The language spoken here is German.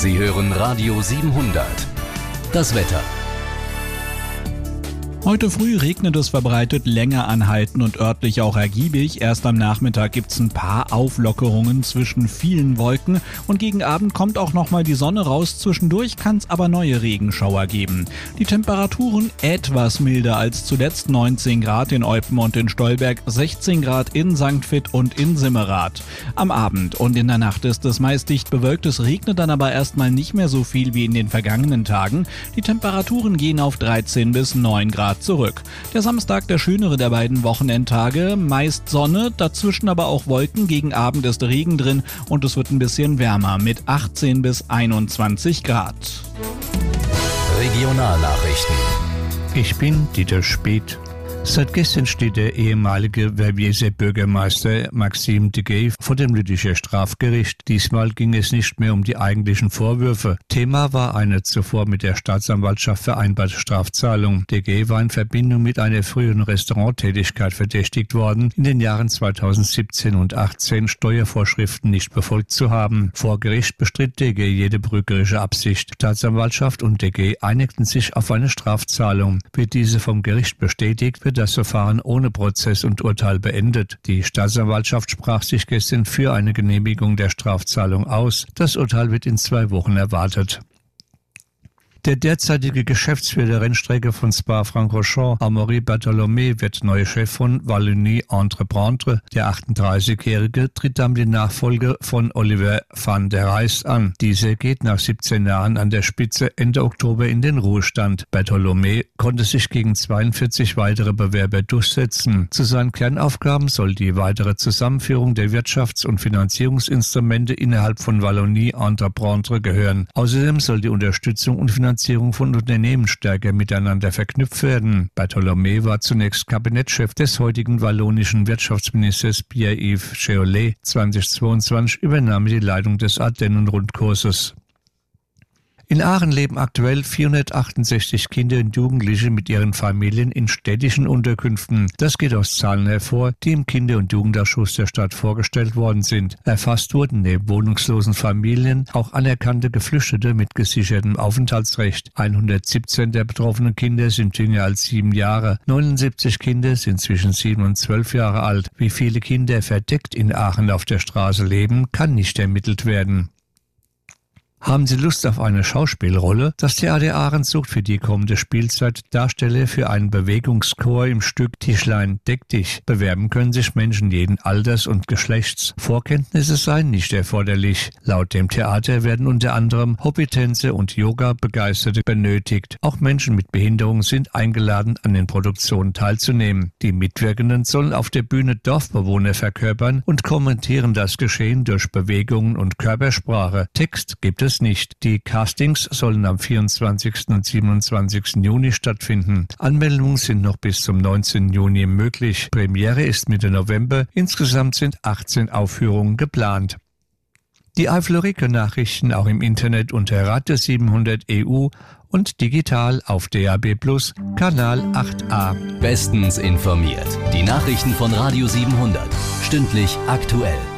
Sie hören Radio 700. Das Wetter. Heute früh regnet es verbreitet, länger anhalten und örtlich auch ergiebig. Erst am Nachmittag gibt's ein paar Auflockerungen zwischen vielen Wolken und gegen Abend kommt auch nochmal die Sonne raus. Zwischendurch kann's aber neue Regenschauer geben. Die Temperaturen etwas milder als zuletzt, 19 Grad in Eupen und in Stolberg, 16 Grad in St. Vith und in Simmerath. Am Abend und in der Nacht ist es meist dicht bewölkt, es regnet dann aber erstmal nicht mehr so viel wie in den vergangenen Tagen. Die Temperaturen gehen auf 13 bis 9 Grad zurück. Der Samstag der schönere der beiden Wochenendtage, meist Sonne, dazwischen aber auch Wolken, gegen Abend ist Regen drin und es wird ein bisschen wärmer mit 18 bis 21 Grad. Regionalnachrichten. Ich bin Dieter Speth. Seit gestern steht der ehemalige Vervieser Bürgermeister Maxime Deguay vor dem Lütticher Strafgericht. Diesmal ging es nicht mehr um die eigentlichen Vorwürfe. Thema war eine zuvor mit der Staatsanwaltschaft vereinbarte Strafzahlung. Deguay war in Verbindung mit einer früheren Restauranttätigkeit verdächtigt worden, in den Jahren 2017 und 2018 Steuervorschriften nicht befolgt zu haben. Vor Gericht bestritt Deguay jede betrügerische Absicht. Staatsanwaltschaft und Deguay einigten sich auf eine Strafzahlung. Wird diese vom Gericht bestätigt, wird das Verfahren ohne Prozess und Urteil beendet. Die Staatsanwaltschaft sprach sich gestern für eine Genehmigung der Strafzahlung aus. Das Urteil wird in 2 Wochen erwartet. Der derzeitige Geschäftsführer der Rennstrecke von Spa-Francorchamps, Amaury Bartholomé, wird neuer Chef von Wallonie Entreprendre. Der 38-Jährige tritt damit die Nachfolge von Oliver van der Rijs an. Dieser geht nach 17 Jahren an der Spitze Ende Oktober in den Ruhestand. Bartholomé konnte sich gegen 42 weitere Bewerber durchsetzen. Zu seinen Kernaufgaben soll die weitere Zusammenführung der Wirtschafts- und Finanzierungsinstrumente innerhalb von Wallonie Entreprendre gehören. Außerdem soll die Unterstützung und Finanzierung von Unternehmen stärker miteinander verknüpft werden. Bartholomé war zunächst Kabinettschef des heutigen wallonischen Wirtschaftsministers Pierre-Yves Cheolet. 2022 übernahm er die Leitung des Ardennen-Rundkurses. In Aachen leben aktuell 468 Kinder und Jugendliche mit ihren Familien in städtischen Unterkünften. Das geht aus Zahlen hervor, die im Kinder- und Jugendausschuss der Stadt vorgestellt worden sind. Erfasst wurden neben wohnungslosen Familien auch anerkannte Geflüchtete mit gesichertem Aufenthaltsrecht. 117 der betroffenen Kinder sind jünger als 7 Jahre. 79 Kinder sind zwischen 7 und 12 Jahre alt. Wie viele Kinder verdeckt in Aachen auf der Straße leben, kann nicht ermittelt werden. Haben Sie Lust auf eine Schauspielrolle? Das Theater Aachen sucht für die kommende Spielzeit Darsteller für einen Bewegungschor im Stück Tischlein deck dich. Bewerben können sich Menschen jeden Alters und Geschlechts. Vorkenntnisse seien nicht erforderlich. Laut dem Theater werden unter anderem Hobbytänzer und Yoga-Begeisterte benötigt. Auch Menschen mit Behinderung sind eingeladen, an den Produktionen teilzunehmen. Die Mitwirkenden sollen auf der Bühne Dorfbewohner verkörpern und kommentieren das Geschehen durch Bewegungen und Körpersprache. Text gibt es nicht. Die Castings sollen am 24. und 27. Juni stattfinden. Anmeldungen sind noch bis zum 19. Juni möglich. Premiere ist Mitte November. Insgesamt sind 18 Aufführungen geplant. Die Eifel-Nachrichten auch im Internet unter Radio 700 EU und digital auf DAB+ Kanal 8a. Bestens informiert. Die Nachrichten von Radio 700. Stündlich aktuell.